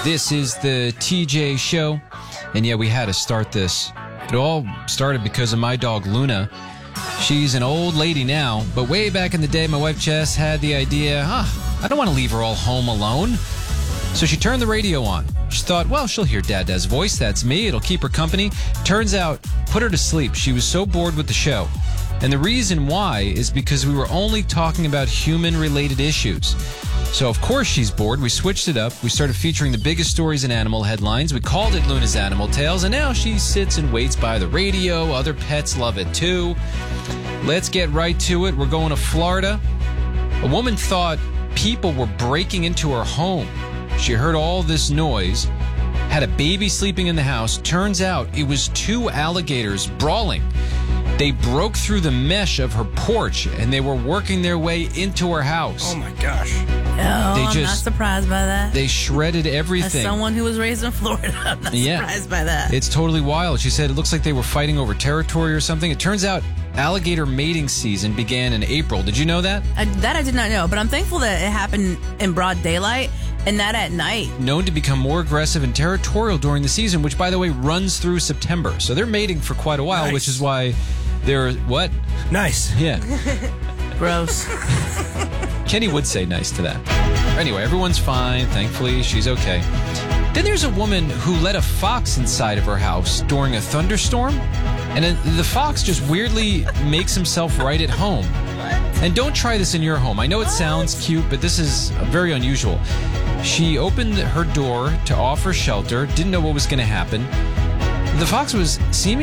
This is the TJ Show. And yeah, we had to start this. It all started because of my dog, Luna. She's an old lady now, but way back in the day, my wife Jess had the idea, I don't want to leave her all home alone. So she turned the radio on. She thought, well, she'll hear Dada's voice. That's me. It'll keep her company. Turns out, put her to sleep. She was so bored with the show. And the reason why is because we were only talking about human-related issues. So, of course, she's bored. We switched it up. We started featuring the biggest stories in animal headlines. We called it Luna's Animal Tales, and now she sits and waits by the radio. Other pets love it, too. Let's get right to it. We're going to Florida. A woman thought people were breaking into her home. She heard all this noise, had a baby sleeping in the house. Turns out it was two alligators brawling. They broke through the mesh of her porch, and they were working their way into her house. Oh, my gosh. Oh, I'm not surprised by that. They shredded everything. As someone who was raised in Florida, I'm not surprised by that. It's totally wild. She said it looks like they were fighting over territory or something. It turns out alligator mating season began in April. Did you know that? That I did not know, but I'm thankful that it happened in broad daylight and not at night. Known to become more aggressive and territorial during the season, which, by the way, runs through September. So they're mating for quite a while, Nice. which is why they're, what? Nice. Yeah. Gross. Kenny would say nice to that. Anyway, everyone's fine. Thankfully, she's okay. Then there's a woman who let a fox inside of her house during a thunderstorm. And then the fox just weirdly makes himself right at home. And don't try this in your home. I know it sounds cute, but this is very unusual. She opened her door to offer shelter, didn't know what was going to happen. The fox was seemingly